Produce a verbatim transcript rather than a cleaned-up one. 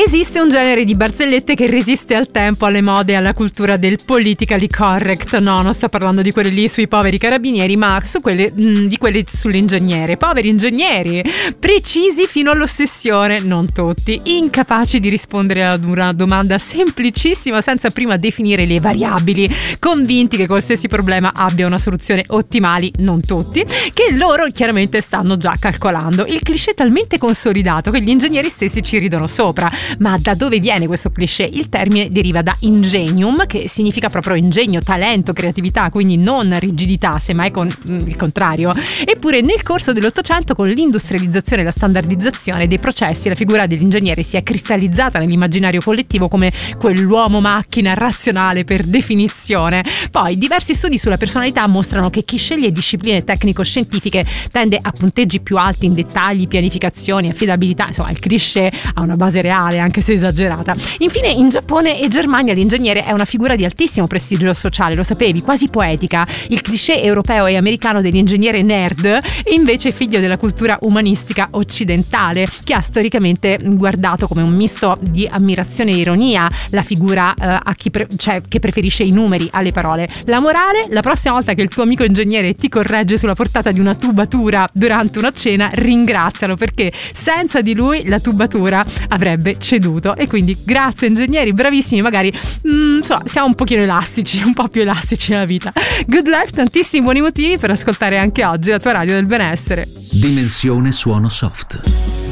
Esiste un genere di barzellette che resiste al tempo, alle mode e alla cultura del politically correct. No, non sto parlando di quelle lì sui poveri carabinieri, ma su quelle, mh, di quelle sull'ingegnere. Poveri ingegneri, precisi fino all'ossessione, non tutti, incapaci di rispondere ad una domanda semplicissima senza prima definire le variabili, convinti che qualsiasi problema abbia una soluzione ottimali, non tutti, che loro chiaramente stanno già calcolando. Il cliché talmente consolidato che gli ingegneri stessi ci ridono sopra. Ma da dove viene questo cliché? Il termine deriva da ingenium, che significa proprio ingegno, talento, creatività, quindi non rigidità, semmai con mm, il contrario. Eppure nel corso dell'Ottocento, con l'industrializzazione e la standardizzazione dei processi, la figura dell'ingegnere si è cristallizzata nell'immaginario collettivo come quell'uomo macchina razionale per definizione. Poi diversi studi sulla personalità mostrano che chi sceglie discipline tecnico-scientifiche tende a punteggi più alti in dettagli, pianificazioni, affidabilità. Insomma, il cliché ha una base reale, anche se esagerata. Infine, in Giappone e Germania l'ingegnere è una figura di altissimo prestigio sociale, lo sapevi, quasi poetica. Il cliché europeo e americano dell'ingegnere nerd è invece figlio della cultura umanistica occidentale, che ha storicamente guardato come un misto di ammirazione e ironia la figura eh, a chi pre- cioè, che preferisce i numeri alle parole. La morale: la prossima volta che il tuo amico ingegnere ti corregge sulla portata di una tubatura durante una cena, ringrazialo, perché senza di lui la tubatura avrebbe ceduto. E quindi grazie ingegneri, bravissimi, magari mm, insomma siamo un pochino elastici, un po' più elastici nella vita. Good life, tantissimi buoni motivi per ascoltare anche oggi la tua radio del benessere. Dimensione suono soft.